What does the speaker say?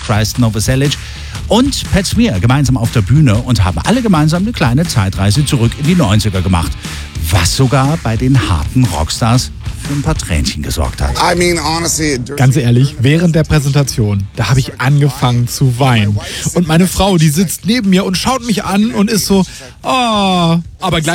Christ Novoselic und Pat Smear gemeinsam auf der Bühne und haben alle gemeinsam eine kleine Zeitreise zurück in die 90er gemacht. Was sogar bei den harten Rockstars für ein paar Tränchen gesorgt hat. Ganz ehrlich, während der Präsentation, da habe ich angefangen zu weinen. Und meine Frau, die sitzt neben mir und schaut mich an und ist so, oh, aber gleich